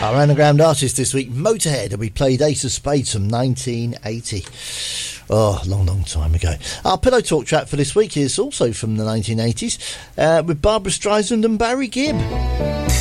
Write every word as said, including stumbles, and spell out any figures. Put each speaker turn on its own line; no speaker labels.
Our anagram artist this week, Motorhead, and we played Ace of Spades from nineteen eighty. Oh, long, long time ago. Our Pillow Talk track for this week is also from the nineteen eighties, uh, with Barbra Streisand and Barry Gibb.